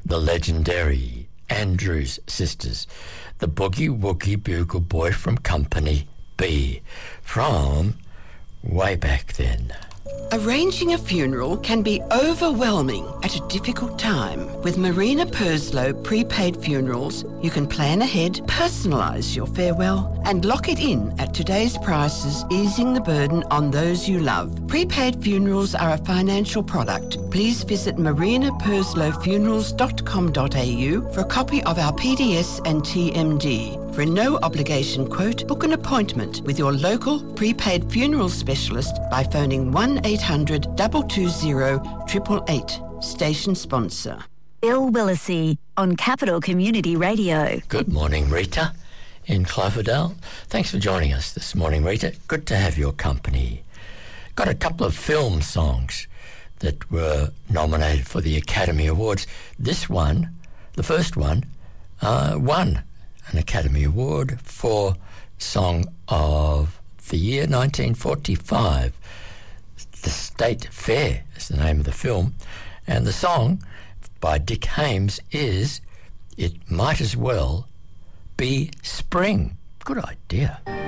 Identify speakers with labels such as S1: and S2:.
S1: the legendary Andrews Sisters, the Boogie Woogie Bugle Boy from Company B, from way back then.
S2: Arranging a funeral can be overwhelming at a difficult time. With Marina Purslow Prepaid Funerals, you can plan ahead, personalise your farewell and lock it in at today's prices, easing the burden on those you love. Prepaid funerals are a financial product. Please visit marinaperslowfunerals.com.au for a copy of our PDS and TMD. For a no-obligation quote, book an appointment with your local prepaid funeral specialist by phoning 1-800-220-888. Station sponsor.
S3: Bill Willisey on Capital Community Radio.
S1: Good morning, Rita in Cloverdale. Thanks for joining us this morning, Rita. Good to have your company. Got a couple of film songs that were nominated for the Academy Awards. This one, the first one, won an Academy Award for Song of the Year 1945. The State Fair is the name of the film, and the song by Dick Haymes is It Might As Well Be Spring. Good idea.